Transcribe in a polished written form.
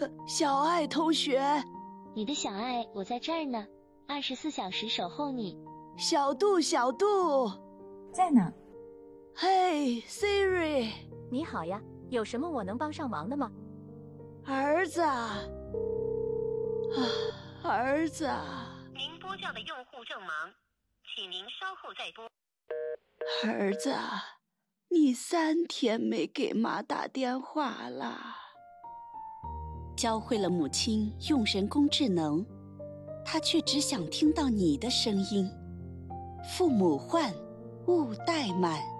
小爱同学， 你的小爱，我在这儿呢，24小时守候你。 小杜，小杜， 在呢。 嘿 ，Siri， 你好呀，有什么我能帮上忙的吗？ 儿子，儿子， 您拨叫的用户正忙，请您稍后再拨。 儿子，你3天没给妈打电话了。 教会了母亲用人工智能，她却只想听到你的声音。父母唤，勿怠慢。